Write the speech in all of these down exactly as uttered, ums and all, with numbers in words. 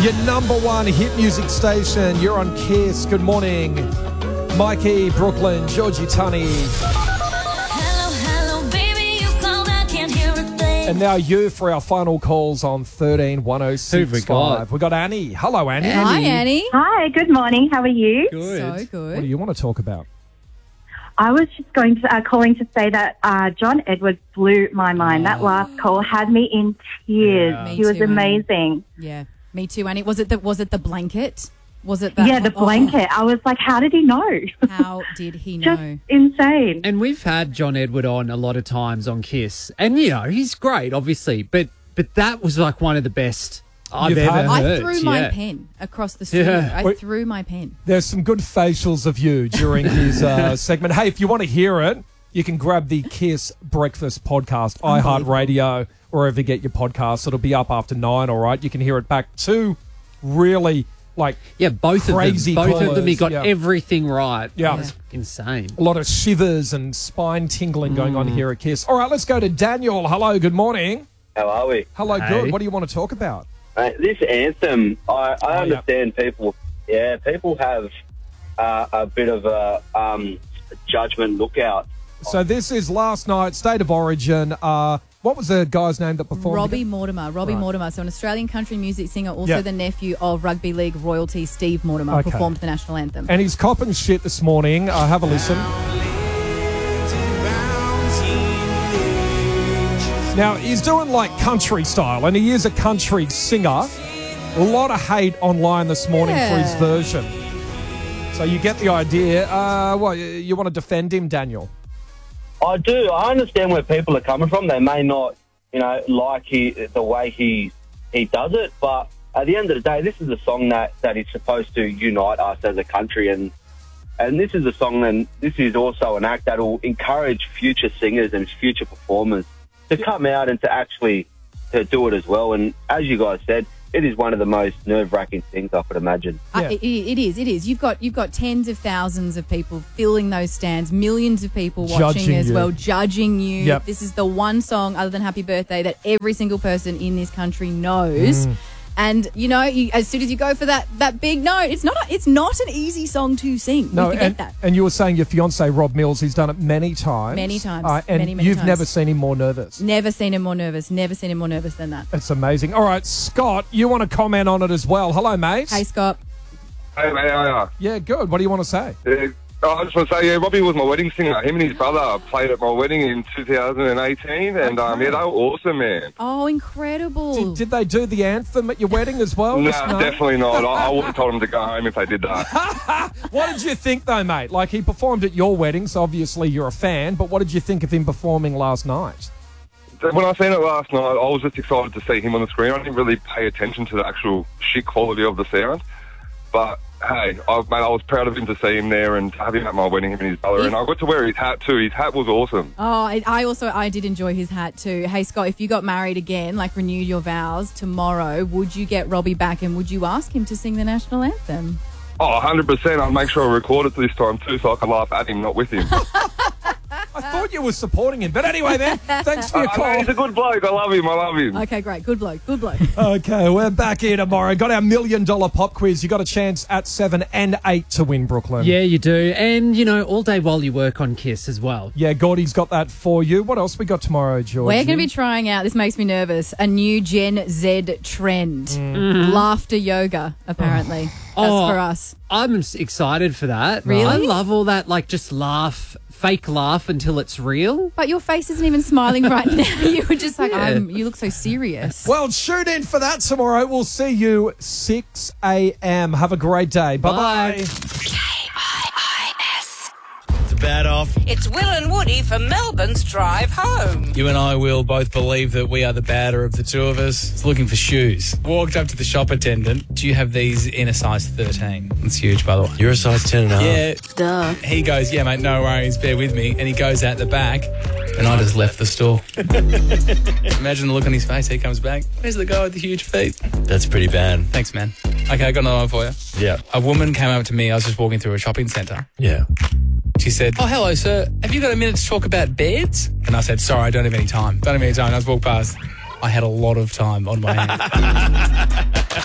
Your number one hit music station. You're on Kiss. Good morning. Mikey, Brooklyn, Georgie Tunney. Hello, hello, baby, you called, I can't hear a thing. And now you for our final calls on thirteen one oh six Who've we got? five. We got Annie. Hello, Annie. Hi, Annie. Hi, good morning. How are you? Good. So What do good. you want to talk about? I was just going to uh, calling to say that uh, John Edwards blew my mind. That last call had me in tears. Yeah. Me He was too, Annie. amazing. Yeah, me too, Annie. Was it the was it the blanket? Was it that? Yeah, the oh, blanket. I was like, how did he know? how did he Just know? insane. And we've had John Edward on a lot of times on Kiss. And, you know, he's great, obviously. But but that was like one of the best I've You've ever had- I heard. threw my yeah. pen across the studio. Yeah. I Wait. threw my pen. There's some good facials of you during his uh, segment. Hey, if you want to hear it, you can grab the Kiss Breakfast podcast, iHeartRadio, wherever you get your podcasts. It'll be up after nine, all right? You can hear it back. Two really, like, Yeah, both Crazy of them. Both of them, he callers, got yeah. everything right. Yeah. It was insane. a lot of shivers and spine tingling going on here at Kiss. All right, let's go to Daniel. Hello, good morning. How are we? Hello, Hey. good. What do you want to talk about? Mate, this anthem, I, I Oh, yeah. understand people, yeah, people have uh, a bit of a um, judgment lookout. So this is last night, State of Origin. Uh, what was the guy's name that performed? Robbie again? Mortimer. Robbie Right. Mortimer. So an Australian country music singer, also Yeah. the nephew of rugby league royalty Steve Mortimer, Okay. performed the national anthem. And he's copping shit this morning. Uh, have a listen. Now, he's doing like country style, and he is a country singer. A lot of hate online this morning for his Yeah. version. So you get the idea. Uh, what, you want to defend him, Daniel? I do. I understand where people are coming from. They may not, you know, like he, the way he he does it, but at the end of the day, this is a song that, that is supposed to unite us as a country, and and this is a song, and this is also an act that will encourage future singers and future performers to come out and to actually to do it as well. And as you guys said, it is one of the most nerve-wracking things I could imagine. Uh, Yeah. it, it is. It is. You've got you've got tens of thousands of people filling those stands, millions of people watching Judging as you. well, judging you. Yep. This is the one song other than Happy Birthday that every single person in this country knows. Mm. And you know, you, as soon as you go for that that big note, it's not a, it's not an easy song to sing. No, we forget and, that. and you were saying your fiance Rob Mills, he's done it many times. Many times. Uh, and Many, many you've times. never seen him more nervous. Never seen him more nervous. Never seen him more nervous than that. It's amazing. All right, Scott, you want to comment on it as well. Hello, mate. Hey, Scott. Hey, mate, how are Yeah, good. What do you want to say? you? Yeah, oh, I just want to say, yeah, Robbie was my wedding singer. Him and his brother played at my wedding in two thousand eighteen, and um, yeah, they were awesome, man. Oh, incredible. Did, did they do the anthem at your wedding as well? No, Just no? definitely not. I, I would have told them to go home if they did that. What did you think, though, mate? Like, he performed at your wedding, so obviously you're a fan, but what did you think of him performing last night? When I seen it last night, I was just excited to see him on the screen. I didn't really pay attention to the actual shit quality of the sound, but hey, I, mate, I was proud of him to see him there and to have him at my wedding, him and his brother. If- And I got to wear his hat too. His hat was awesome. Oh, I, I also I did enjoy his hat too. Hey Scott, if you got married again, like renewed your vows tomorrow, would you get Robbie back and would you ask him to sing the national anthem? Oh, one hundred percent. I'd make sure I record it this time too so I can laugh at him, not with him. I thought you were supporting him. But anyway, man, thanks for your Uh, call. mate, he's a good bloke. I love him. I love him. Okay, great, good bloke, good bloke. Okay, we're back here tomorrow. Got our million dollar pop quiz. You got a chance at seven and eight to win, Brooklyn. Yeah, you do. And, you know, all day while you work on Kiss as well. Yeah, Gordy's got that for you. What else we got tomorrow, George? We're going to be trying out. This makes me nervous. A new Gen Z trend, Mm. laughter yoga. Apparently, that's Oh. for us. I'm s- excited for that. Really? I love all that, like, just laugh, fake laugh until it's real. But your face isn't even smiling right now. You were just like, Yeah. I'm, you look so serious. Well, tune in for that tomorrow. We'll see you six a.m. Have a great day. Bye-bye. Bye. Bad off. It's Will and Woody for Melbourne's Drive Home. You and I will both believe that we are the badder of the two of us. It's looking for shoes. Walked up to the shop attendant. Do you have these in a size thirteen? That's huge, by the way. You're a size ten and a half. Yeah. Duh. He goes, yeah, mate, no worries, bear with me. And he goes out the back, and I just left the store. Imagine the look on his face. He comes back. Where's the guy with the huge feet? That's pretty bad. Thanks, man. Okay, I got another one for you. Yeah. A woman came up to me. I was just walking through a shopping centre. Yeah. She said, oh, hello, sir. Have you got a minute to talk about beds? And I said, sorry, I don't have any time. Don't have any time. And I just walked past. I had a lot of time on my hands.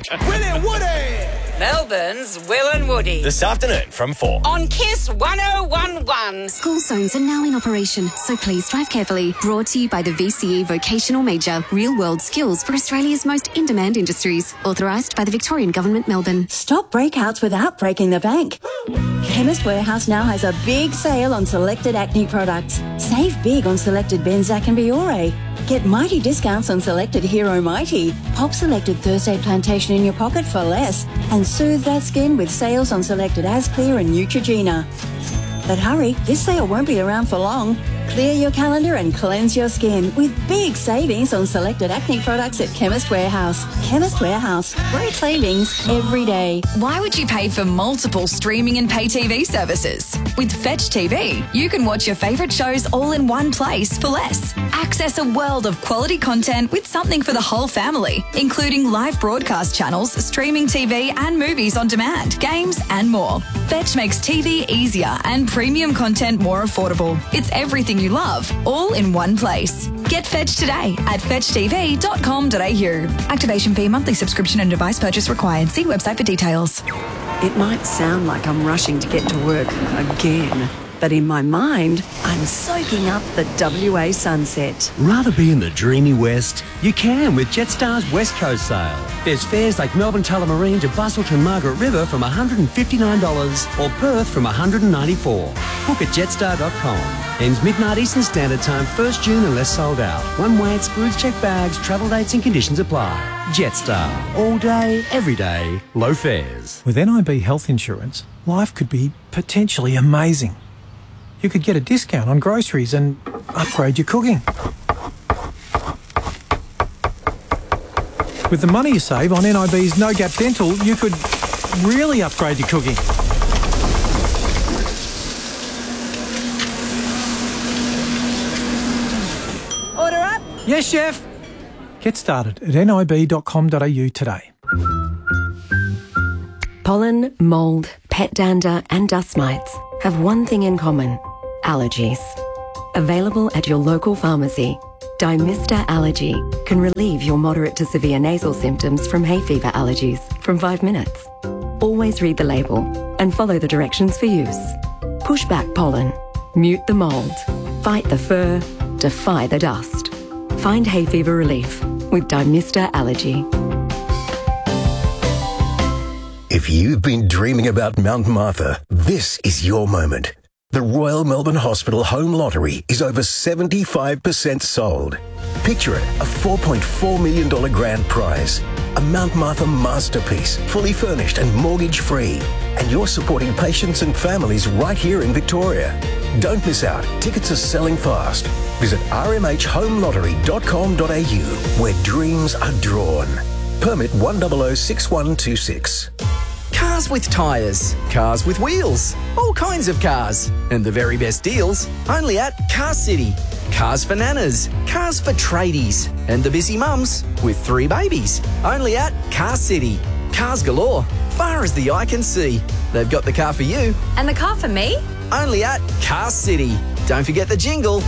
Will and Woody. Melbourne's Will and Woody. This afternoon from four. On Kiss one oh one one. School zones are now in operation, so please drive carefully. Brought to you by the V C E Vocational Major. Real-world skills for Australia's most in-demand industries. Authorised by the Victorian Government, Melbourne. Stop breakouts without breaking the bank. Chemist Warehouse now has a big sale on selected acne products. Save big on selected Benzac and Biore. Get mighty discounts on selected Hero Mighty. Pop selected Thursday Plantation in your pocket for less. And soothe that skin with sales on selected Asclear and Neutrogena. But hurry, this sale won't be around for long. Clear your calendar and cleanse your skin with big savings on selected acne products at Chemist Warehouse. Chemist Warehouse. Great savings every day. Why would you pay for multiple streaming and pay T V services? With Fetch T V, you can watch your favourite shows all in one place for less. Access a world of quality content with something for the whole family, including live broadcast channels, streaming T V and movies on demand, games and more. Fetch makes T V easier and premium content more affordable. It's everything you love, all in one place. Get Fetch today at fetch t v dot com dot a u. Activation fee, monthly subscription and device purchase required. See website for details. It might sound like I'm rushing to get to work again, but in my mind, I'm soaking up the W A sunset. Rather be in the dreamy west? You can with Jetstar's West Coast sale. There's fares like Melbourne Tullamarine to Busselton Margaret River from one hundred fifty-nine dollars or Perth from one hundred ninety-four dollars. Book at jetstar dot com. Ends midnight Eastern Standard Time, first June unless sold out. One way excludes check bags, travel dates and conditions apply. Jetstar. All day, every day, low fares. With N I B health insurance, life could be potentially amazing. You could get a discount on groceries and upgrade your cooking. With the money you save on N I B's No Gap Dental, you could really upgrade your cooking. Order up. Yes, chef. Get started at n i b dot com dot a u today. Pollen, mould, pet dander and dust mites have one thing in common: allergies. Available at your local pharmacy, Dimista Allergy can relieve your moderate to severe nasal symptoms from hay fever allergies from five minutes. Always read the label and follow the directions for use. Push back pollen, mute the mould, fight the fur, defy the dust. Find hay fever relief with Dimista Allergy. If you've been dreaming about Mount Martha, this is your moment. The Royal Melbourne Hospital Home Lottery is over seventy-five percent sold. Picture it, a four point four million dollars grand prize. A Mount Martha masterpiece, fully furnished and mortgage-free. And you're supporting patients and families right here in Victoria. Don't miss out. Tickets are selling fast. Visit r m h home lottery dot com dot a u, where dreams are drawn. Permit one zero zero six one two six. Cars with tyres, cars with wheels, all kinds of cars. And the very best deals, only at Car City. Cars for nanas, cars for tradies, and the busy mums with three babies. Only at Car City. Cars galore, far as the eye can see. They've got the car for you. And the car for me? Only at Car City. Don't forget the jingle.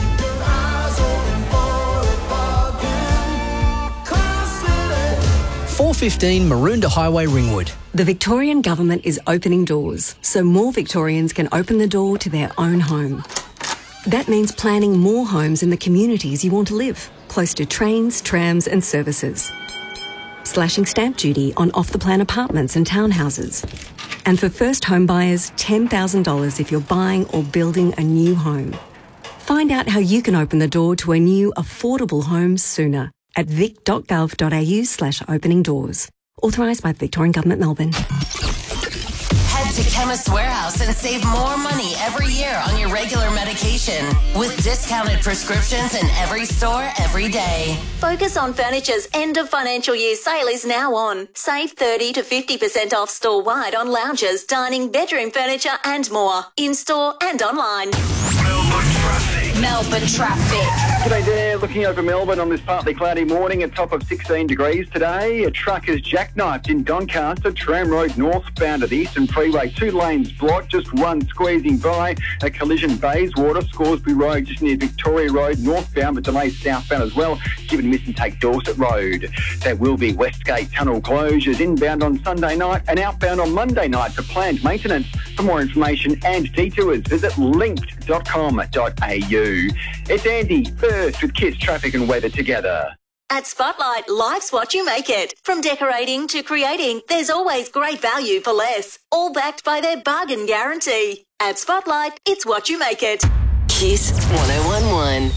four fifteen Maroondah Highway, Ringwood. The Victorian Government is opening doors so more Victorians can open the door to their own home. That means planning more homes in the communities you want to live, close to trains, trams and services. Slashing stamp duty on off-the-plan apartments and townhouses. And for first home buyers, ten thousand dollars if you're buying or building a new home. Find out how you can open the door to a new affordable home sooner at vic dot gov dot a u slash opening doors. Authorised by the Victorian Government, Melbourne. Head to Chemist Warehouse and save more money every year on your regular medication with discounted prescriptions in every store every day. Focus on Furniture's end of financial year sale is now on. Save thirty to fifty percent off store-wide on lounges, dining, bedroom furniture and more. In-store and online. Melbourne traffic. Melbourne traffic. G'day there, looking over Melbourne on this partly cloudy morning, a top of sixteen degrees today. A truck is jackknifed in Doncaster, Tram Road northbound of the Eastern Freeway. Two lanes blocked, just one squeezing by. A collision Bayswater, Scoresby Road just near Victoria Road northbound, but delays southbound as well, given miss and take Dorset Road. There will be Westgate Tunnel closures inbound on Sunday night and outbound on Monday night for planned maintenance. For more information and detours, visit linked dot com dot a u. It's Andy, first with Kiss Traffic and Weather together. At Spotlight, life's what you make it. From decorating to creating, there's always great value for less. All backed by their bargain guarantee. At Spotlight, it's what you make it. Kiss one oh one one.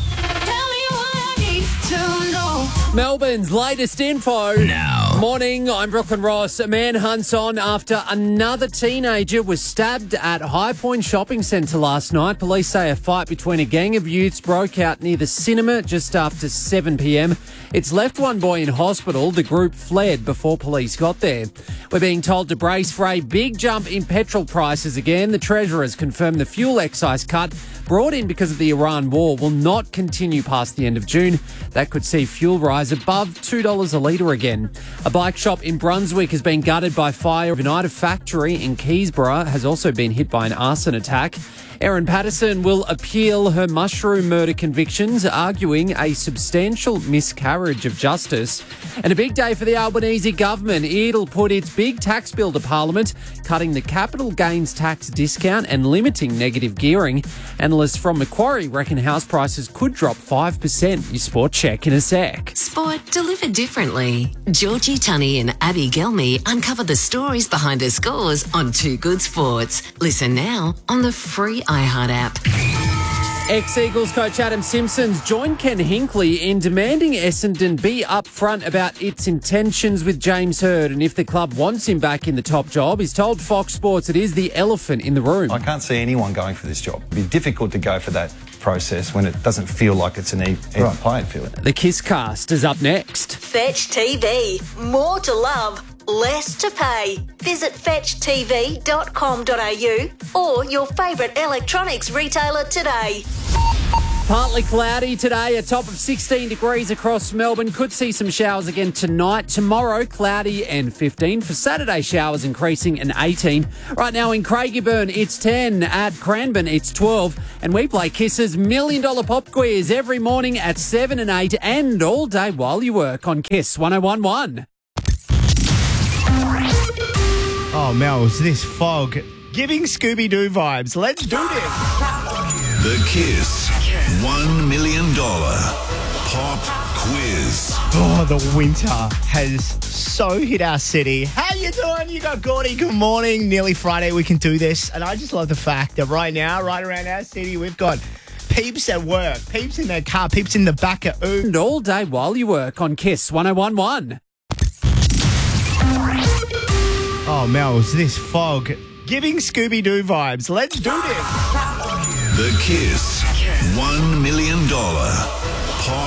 Melbourne's latest info. Now. Morning, I'm Brooklyn Ross. A man hunts on after another teenager was stabbed at High Point Shopping Centre last night. Police say a fight between a gang of youths broke out near the cinema just after seven p.m. It's left one boy in hospital. The group fled before police got there. We're being told to brace for a big jump in petrol prices again. The Treasurer's confirmed the fuel excise cut brought in because of the Iran war will not continue past the end of June. That could see fuel rise above two dollars a litre again. A bike shop in Brunswick has been gutted by fire. Overnight, a factory in Keysborough has also been hit by an arson attack. Erin Patterson will appeal her mushroom murder convictions, arguing a substantial miscarriage of justice. And a big day for the Albanese government. It'll put its big tax bill to Parliament, cutting the capital gains tax discount and limiting negative gearing. Analysts from Macquarie reckon house prices could drop five percent. Your sport check in a sec. Sport delivered differently. Georgie Tunney and Abby Gelmy uncover the stories behind her scores on Two Good Sports. Listen now on the free iHeart app. Ex-Eagles coach Adam Simpson's joined Ken Hinkley in demanding Essendon be upfront about its intentions with James Hird, and if the club wants him back in the top job, he's told Fox Sports it is the elephant in the room. I can't see anyone going for this job. It'd be difficult to go for that process when it doesn't feel like it's an even right. playing field. The Kiss Cast is up next. Fetch T V. More to love, less to pay. Visit fetch t v dot com dot a u or your favourite electronics retailer today. Partly cloudy today, a top of sixteen degrees across Melbourne. Could see some showers again tonight. Tomorrow, cloudy and fifteen. For Saturday, showers increasing and eighteen. Right now in Craigieburn, it's ten. At Cranbourne, it's twelve. And we play Kiss's Million Dollar Pop Quiz every morning at seven and eight and all day while you work on Kiss one oh one one. Oh, Mel's, this fog giving Scooby-Doo vibes. Let's do this. The Kiss one million dollar Pop Quiz. Oh, the winter has so hit our city. How you doing? You got Gordy. Good morning. Nearly Friday. We can do this. And I just love the fact that right now, right around our city, we've got peeps at work, peeps in their car, peeps in the back of Ooh. And all day while you work on Kiss one oh one one. Oh, Mel's, this fog giving Scooby-Doo vibes. Let's do this. The Kiss one million dollar